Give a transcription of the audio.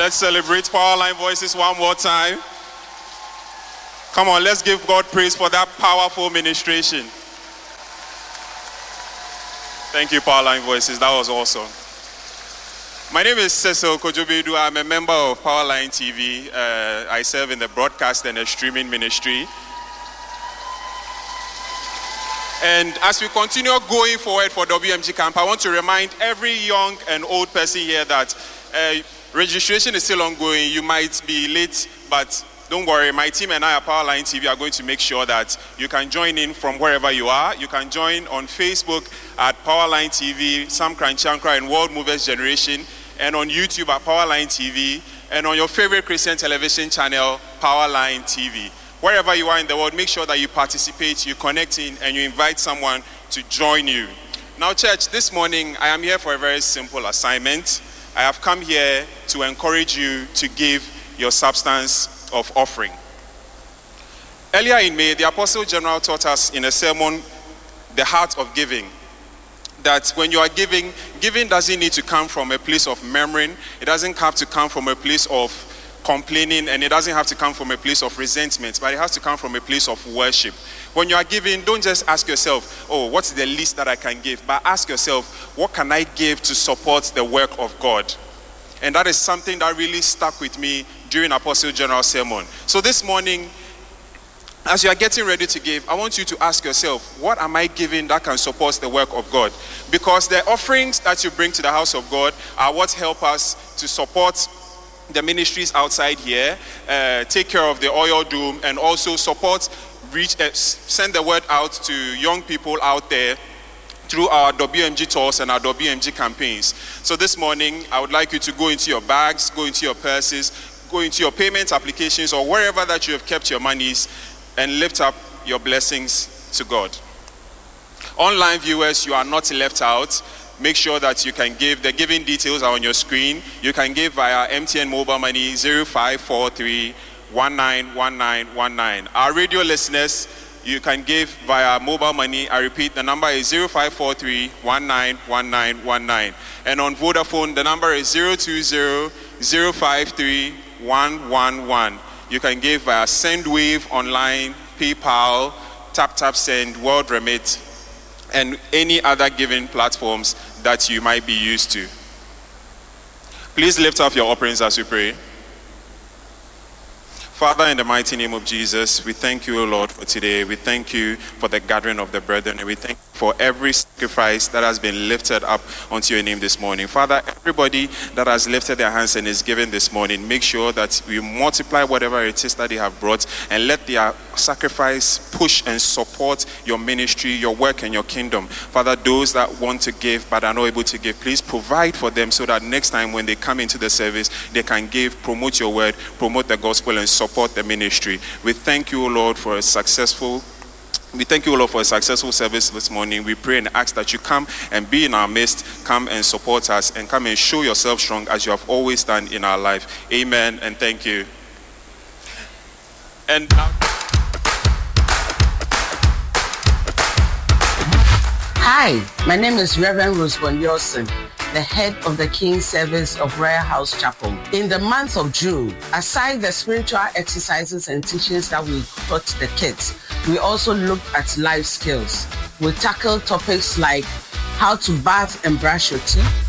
Let's celebrate Powerline Voices one more time. Come on, let's give God praise for that powerful ministration. Thank you, Powerline Voices. That was awesome. My name is Cecil Kojobedu. I'm a member of Powerline TV. I serve in the broadcast and the streaming ministry. And as we continue going forward for WMG Camp, I want to remind every young and old person here that registration is still ongoing. You might be late, but don't worry. My team and I at Powerline TV are going to make sure that you can join in from wherever you are. You can join on Facebook at Powerline TV, Sam Kranchankra and World Movers Generation, and on YouTube at Powerline TV, and on your favorite Christian television channel, Powerline TV. Wherever you are in the world, make sure that you participate, you connect in, and you invite someone to join you. Now, church, this morning, I am here for a very simple assignment. I have come here to encourage you to give your substance of offering. Earlier in May, the Apostle General taught us in a sermon, the heart of giving. That when you are giving doesn't need to come from a place of murmuring. It doesn't have to come from a place of complaining, and it doesn't have to come from a place of resentment, but it has to come from a place of worship. When you are giving, don't just ask yourself, oh, what's the least that I can give? But ask yourself, what can I give to support the work of God? And that is something that really stuck with me during Apostle General's sermon. So this morning, as you are getting ready to give, I want you to ask yourself, what am I giving that can support the work of God? Because the offerings that you bring to the house of God are what help us to support the ministries outside here, take care of the oil dome, and also send the word out to young people out there through our WMG tours and our WMG campaigns. So this morning, I would like you to go into your bags, go into your purses, go into your payment applications, or wherever that you have kept your monies, and lift up your blessings to God. Online viewers, you are not left out. Make sure that you can give. The giving details are on your screen. You can give via MTN mobile money 0543 191919. Our radio listeners, you can give via mobile money. I repeat, the number is 0543 191919. And on Vodafone, the number is 020 053 111. You can give via SendWave online, PayPal, TapTapSend, World Remit, and any other giving platforms that you might be used to. Please lift up your offerings as we pray. Father, in the mighty name of Jesus, we thank you, O Lord, for today. We thank you for the gathering of the brethren, and we thank you for every sacrifice that has been lifted up unto your name this morning. Father, everybody that has lifted their hands and is given this morning, make sure that we multiply whatever it is that they have brought, and let their sacrifice push and support your ministry, your work, and your kingdom. Father, those that want to give but are not able to give, please provide for them so that next time when they come into the service, they can give, promote your word, promote the gospel, and support the ministry. We thank you, O Lord, for a successful service this morning. We pray and ask that you come and be in our midst, come and support us, and come and show yourself strong as you have always done in our life. Amen, and thank you. And now, hi, my name is Reverend Rosemond Yelson, the head of the King's Service of Royal House Chapel. In the month of June, aside the spiritual exercises and teachings that we taught the kids, we also looked at life skills. We tackled topics like how to bath and brush your teeth,